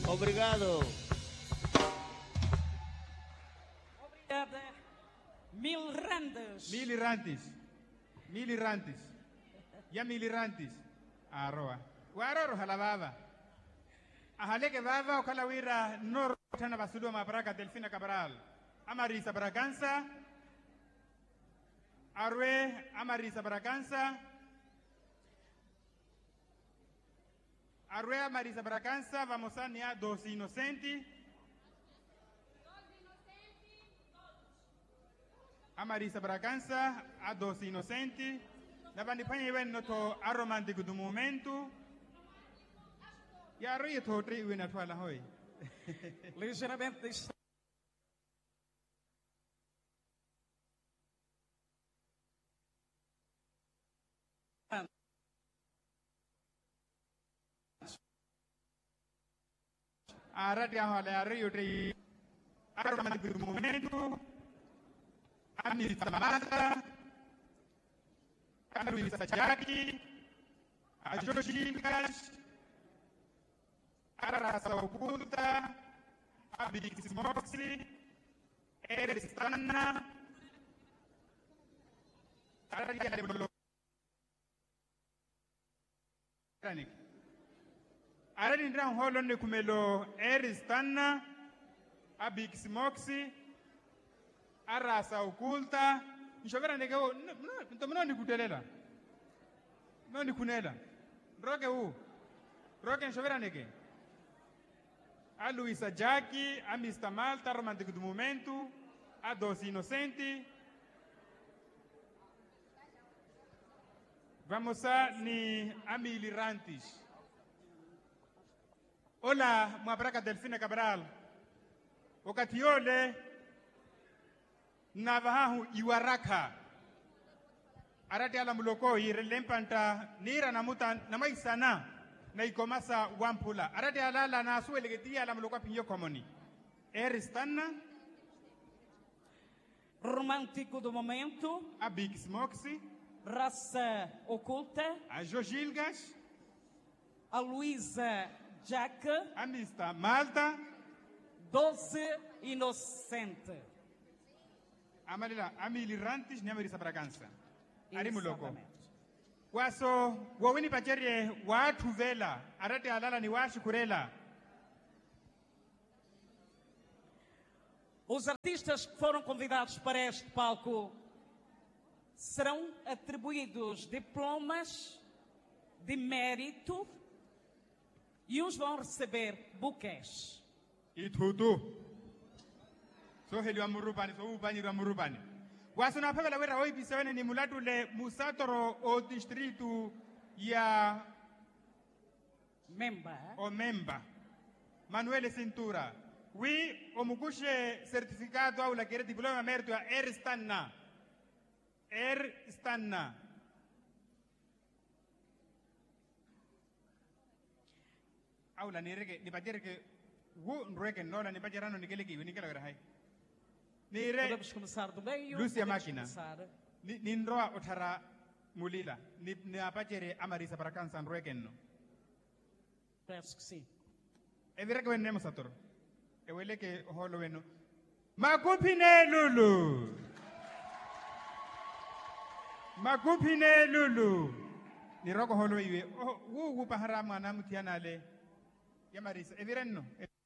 Obrigado. Obrigada. Milirantes. Milirantes. Ya milirantes. Aroa. Waroro halababa. Ahaleke baba ukalawira no tana basudu mabaraka Delfina Cabral. Amarisa Braganza. Arwe Amarisa Braganza. Arwe Amarisa Braganza. Vamos a nia dos inocentes. Amarisa Braganza a dos inocentes. Nabandipanya iwen noto aromantico do momento. Ya roye to tre iwen atwala hoy. Ligeiramente distraído. Arati ahole arroyo tre aromantico do momento. Amarisa Mata. Luisa Jackie, a Joshikas, a Raça Oculta, a Bix Moxley, Erestana, a Radia de Bolo. A Radindran Holland de Cumelo, Erestana, a Bix Moxley, a Raça Oculta. Nshobera ndeke ntomno ndikutelela. No ndikunela. Roke nshobera ndeke. A Luisa Jackie, a Mr. Malta, romântico do momento, a Dos Inocente. Vamos a ni Amili Rantis. Hola, Muabraka Delfina Cabral. Okatiole Navahu Iwaraka Arati ala muloko irelempanta nira namutan namaisana na ikomasa wampula Arati ala la na suelegeti ala muloko pinyo komoni Eristana Romântico do momento. a Big Smoxy Raça Oculta. a Jojilgas A Luisa Jack. a Mr. Malta Doce Inocente. Amalila Amili Rantis ni Amarisa Braganza Ari muloko Exatamente. Waso wawini pacherie watu vela Arati alala ni washi kurela. Os artistas que foram convidados para este palco serão atribuídos diplomas de mérito e uns vão receber buquês. Itutu. So heli wa murubani, so ubani wa murubani. Waso na pavela wera oi bisawene ni mulatu le musatoro o distritu ya Memba. o memba. Manuel Cintura. Oui, o mukushe certificado au la kere diploma merito ya Erstanna. Erstanna. Au la nirege, ni patire ke wu nreke nola ni patirano ni keleki, ni kela hai. Nire Podemos começar do meio. Lúcia podemos Máquina. começar. ni nroa otara mulila. Ni apachere amarisa para kansa nreken no. Penso que sim. Evira que venemos a toro. Ewele que holo veno. Makupine lulu. Makupine lulu. Ni roko holo iwe. Oh, wu pahara mwana mutiana le. Yamarisa. Evira no.